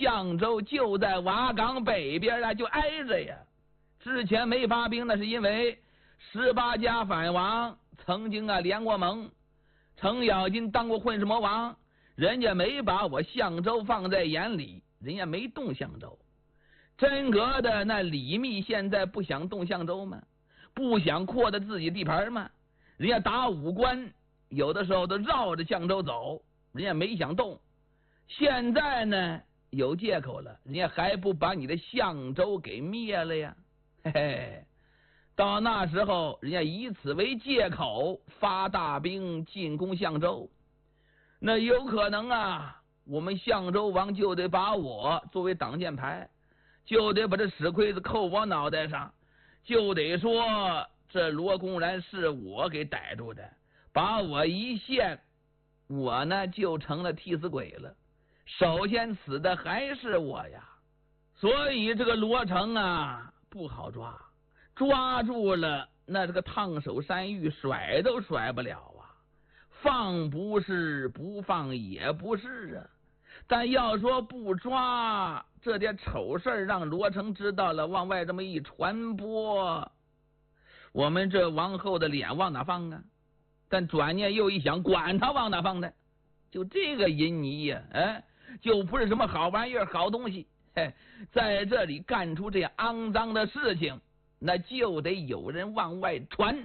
相州就在瓦岗北边啊，就挨着呀。之前没发兵，那是因为18家反王曾经啊联过盟，程咬金当过混世魔王，人家没把我相州放在眼里，人家没动相州。真格的那李密现在不想动相州吗？不想扩大自己地盘吗？人家打武关有的时候都绕着相州走，人家没想动。现在呢有借口了，人家还不把你的相州给灭了呀？嘿嘿，到那时候人家以此为借口发大兵进攻相州，那有可能啊，我们相州王就得把我作为挡箭牌，就得把这屎盔子扣我脑袋上，就得说这罗公然是我给逮住的，把我一陷，我呢就成了替死鬼了，首先死的还是我呀。所以这个罗成啊不好抓，抓住了那这个烫手山芋甩都甩不了啊，放不是，不放也不是啊。但要说不抓，这点丑事让罗成知道了，往外这么一传播，我们这王后的脸往哪放啊？但转念又一想，管他往哪放的，就这个淫泥呀，就不是什么好玩意儿、好东西。在这里干出这样肮脏的事情，那就得有人往外传。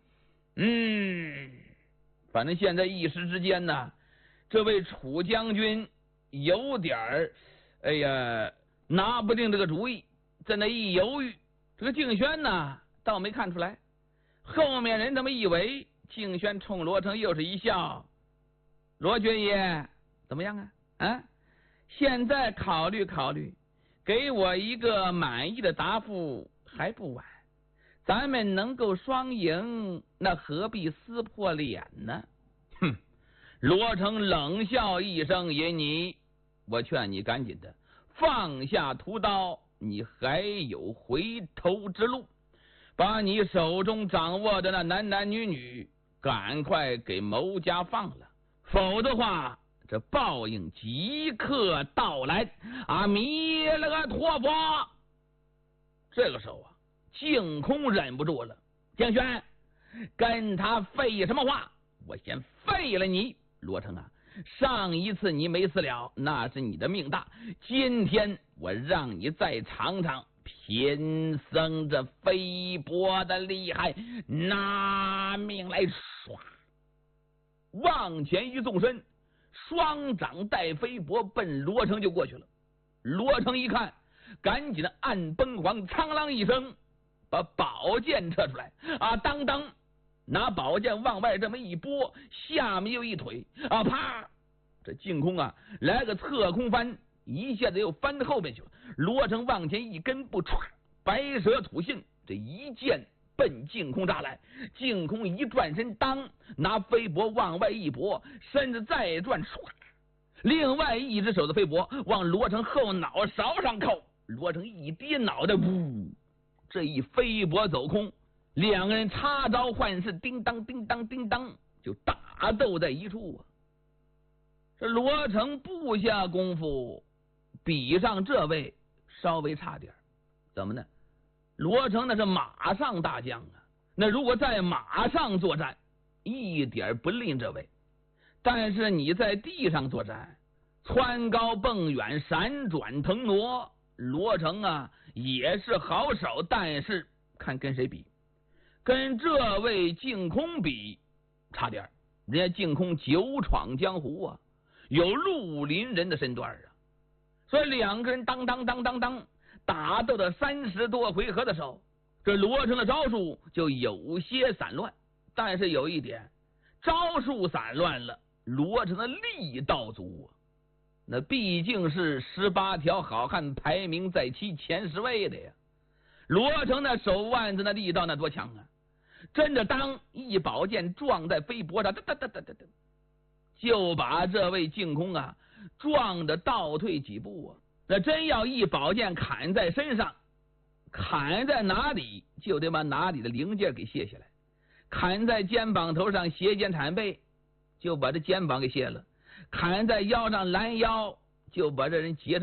反正现在一时之间呢，这位楚将军有点拿不定这个主意，在那一犹豫。这个敬轩呢倒没看出来，后面人这么一围，敬轩冲罗成又是一笑：罗军爷怎么样啊？现在考虑考虑，给我一个满意的答复还不晚，咱们能够双赢，那何必撕破脸呢？罗成冷笑一声：爷你，我劝你赶紧的放下屠刀，你还有回头之路，把你手中掌握的那男男女女赶快给牟家放了，否则的话这报应即刻到来。阿弥陀佛。这个时候啊，净空忍不住了：敬轩，跟他废什么话？我先废了你。罗成啊，上一次你没死了，那是你的命大，今天我让你再尝尝贫僧这飞薄的厉害，拿命来！唰，往前一纵身，双掌带飞薄奔罗成就过去了。罗成一看，赶紧的按崩簧，苍啷一声把宝剑撤出来，当当拿宝剑往外这么一拨，下面又一腿，啪！这净空啊来个侧空翻，一下子又翻到后边去了。罗成往前一跟步，唰，白蛇吐信，这一剑奔净空扎来。净空一转身，当拿飞帛往外一拨，身子再转，唰，另外一只手的飞帛往罗成后脑勺上扣。罗成一跌脑袋，呜，这一飞帛走空，两个人插招换式，叮当叮当叮当，就打斗在一处啊。这罗成部下功夫比上这位稍微差点，怎么呢？罗成那是马上大将啊，那如果在马上作战，一点不吝这位。但是你在地上作战，蹿高蹦远，闪转腾挪，罗成啊也是好手，但是看跟谁比，跟这位净空比差点。人家净空久闯江湖啊，有绿林人的身段啊，所以两个人当当当当当打斗的30多回合的时候，这罗成的招数就有些散乱。但是有一点，招数散乱了，罗成的力道足啊，那毕竟是18条好汉排名在其前10位的呀。罗成那手腕子那力道那多强啊，真的当一宝剑撞在飞帛上，就把这位净空啊撞得倒退几步啊。那真要一宝剑砍在身上，砍在哪里就得把哪里的零件给卸下来，砍在肩膀头上斜肩袒背，就把这肩膀给卸了，砍在腰上拦腰，就把这人截成